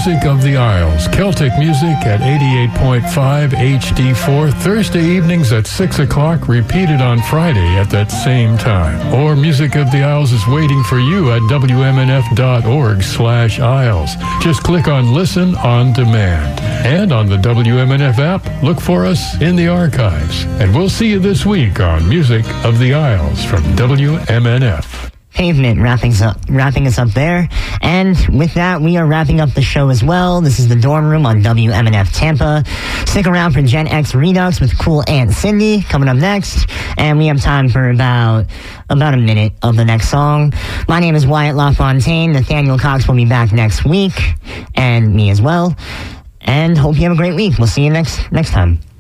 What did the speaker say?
Music of the Isles, Celtic music at 88.5 HD4, Thursday evenings at 6 o'clock, repeated on Friday at that same time. Or Music of the Isles is waiting for you at WMNF.org/Isles. Just click on Listen on Demand. And on the WMNF app, look for us in the archives. And we'll see you this week on Music of the Isles from WMNF. Pavement wrapping us up there. And with that, we are wrapping up the show as well. This is the Dorm Room on WMNF Tampa. Stick around for Gen X Redux with Cool Aunt Cindy coming up next. And we have time for about a minute of the next song. My name is Wyatt LaFontaine. Nathaniel Cox will be back next week. And me as well. And hope you have a great week. We'll see you next time.